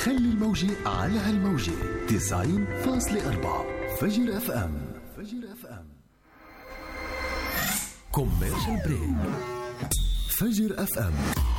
خلي الموجة على هالموجة 90.4 فجر اف ام. كوميرشال بريك. فجر اف ام